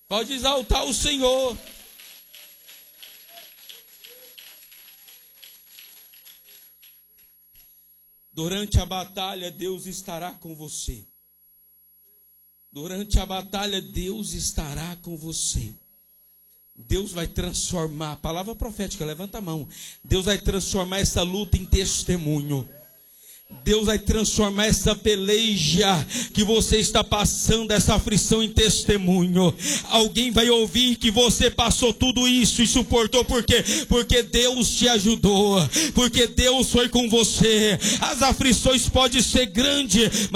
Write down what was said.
Pode exaltar o Senhor. Durante a batalha, Deus estará com você. Durante a batalha, Deus estará com você. Deus vai transformar, palavra profética, levanta a mão. Deus vai transformar essa luta em testemunho. Deus vai transformar essa peleja que você está passando, essa aflição, em testemunho. Alguém vai ouvir que você passou tudo isso e suportou. Por quê? Porque Deus te ajudou, porque Deus foi com você. As aflições podem ser grandes,